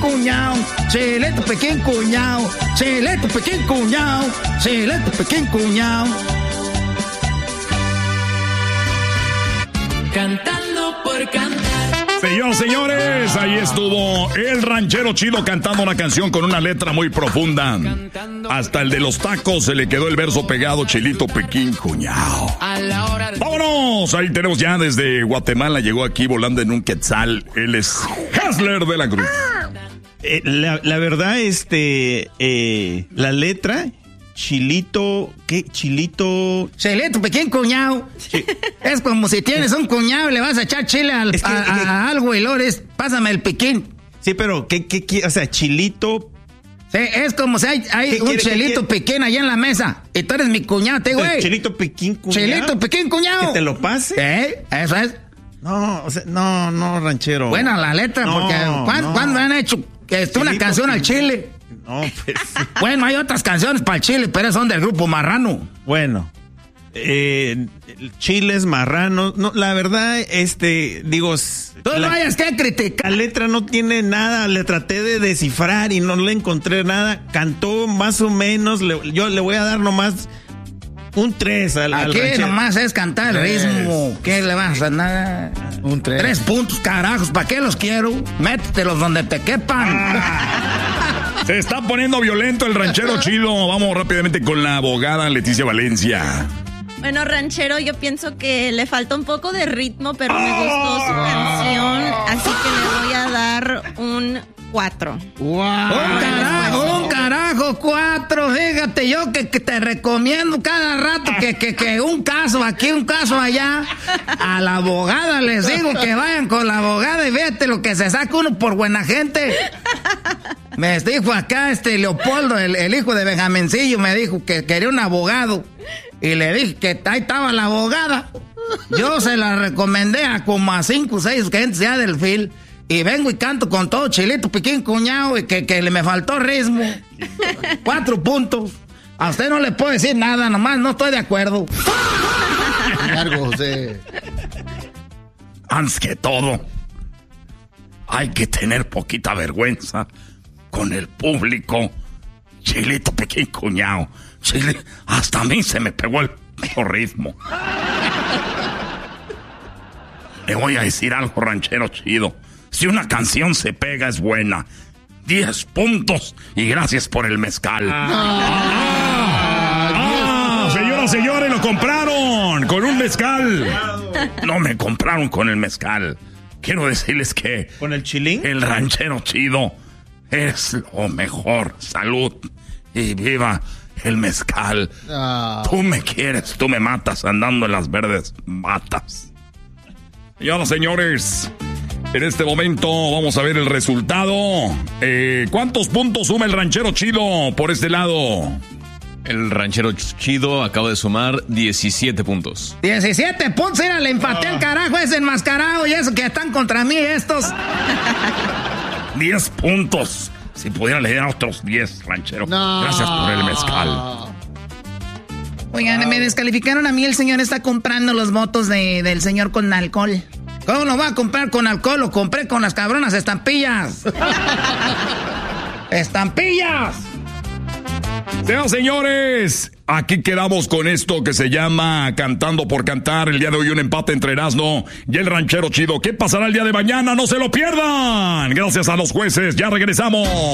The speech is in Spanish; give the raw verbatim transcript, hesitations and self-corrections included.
cuñado, chilito pequín cuñado, chilito pequín cuñado, chilito pequín cuñado. Cantando por cantar. Señoras, señores, ahí estuvo el ranchero chido cantando una canción con una letra muy profunda. Hasta el de los tacos se le quedó el verso pegado, chilito pequín cuñado. ¡Vámonos! Ahí tenemos ya desde Guatemala, llegó aquí volando en un quetzal. Él es Hasler de la Cruz. Eh, la, la verdad, este, eh, la letra... Chilito, ¿qué? Chilito... Chilito, pequín cuñado. Sí. Es como si tienes un cuñado y le vas a echar chile al, es que, a, que, a algo y luego es, pásame el pequín. Sí, pero, ¿qué, qué, qué? O sea, chilito... Sí, es como si hay, hay un chilito pequín allá en la mesa y tú eres mi cuñado, te güey. Chilito pequín cuñado. Chilito pequín cuñado. Que te lo pase. ¿Eh? Eso es. No, o sea, no, no, ranchero. Bueno, la letra, no, porque ¿cuándo, no. ¿cuándo han hecho este, una canción al chile? No, pues. Bueno, hay otras canciones para el chile, pero son del grupo Marrano. Bueno, eh, chiles, marranos. No, la verdad, este, digo. Tú no hayas que criticar. La letra no tiene nada. Le traté de descifrar y no le encontré nada. Cantó más o menos. Le, yo le voy a dar nomás un tres al, al Aquí ranchero. Nomás es cantar el ritmo. ¿Qué le vas a hacer? Nada. Un tres. Tres puntos, carajos. ¿Para qué los quiero? Métetelos donde te quepan. Ah. Se está poniendo violento el ranchero chido. Vamos rápidamente con la abogada Leticia Valencia. Bueno, ranchero, yo pienso que le falta un poco de ritmo, pero me gustó su canción, así que le voy a dar un cuatro. Wow. Un carajo, un carajo, cuatro. Fíjate, yo que, que te recomiendo cada rato que, que, que un caso aquí, un caso allá. A la abogada les digo que vayan con la abogada y fíjate lo que se saca uno por buena gente. Me dijo acá este Leopoldo, el, el hijo de Benjamincillo, me dijo que quería un abogado. Y le dije que ahí estaba la abogada. Yo se la recomendé a como a cinco o seis gentes ya del fil. Y vengo y canto con todo chilito, piquín, cuñado, y que, que le me faltó ritmo. Cuatro puntos. A usted no le puedo decir nada, nomás no estoy de acuerdo. Largo, José. Antes que todo, hay que tener poquita vergüenza con el público. Chilito, piquín, cuñado. Chile, hasta a mí se me pegó el ritmo. Le voy a decir algo, ranchero chido. Si una canción se pega, es buena. Diez puntos y gracias por el mezcal. Ah, ah, ah, señoras, señores, lo compraron con un mezcal. No me compraron con el mezcal. Quiero decirles que... ¿Con el chilín? El ranchero chido es lo mejor. Salud y viva el mezcal. Oh. Tú me quieres, tú me matas andando en las verdes matas. Señoras, señores, en este momento vamos a ver el resultado. Eh, ¿Cuántos puntos suma el ranchero chido por este lado? El ranchero chido acaba de sumar diecisiete puntos. diecisiete puntos, mira, le empaté al carajo ese enmascarado y eso que están contra mí estos. diez puntos. Si pudiera leer a otros diez, ranchero. No. Gracias por el mezcal. Oigan, me descalificaron a mí. El señor está comprando los votos de, del señor con alcohol. ¿Cómo lo va a comprar con alcohol? Lo compré con las cabronas estampillas. ¡Estampillas! Señoras, señores, aquí quedamos con esto que se llama Cantando por Cantar. El día de hoy un empate entre Erasmo y el ranchero chido. ¿Qué pasará el día de mañana? ¡No se lo pierdan! Gracias a los jueces, ya regresamos.